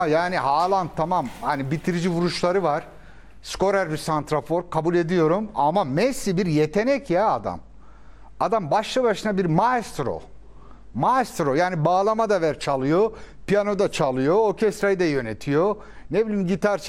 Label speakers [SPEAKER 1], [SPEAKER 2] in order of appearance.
[SPEAKER 1] Yani Haaland tamam, hani bitirici vuruşları var. Skorer bir santrafor, kabul ediyorum ama Messi bir yetenek ya adam. Adam başlı başına bir maestro. Maestro, yani bağlama da çalıyor, piyano da çalıyor, orkestrayı da yönetiyor. Ne bileyim, gitar çalıyor.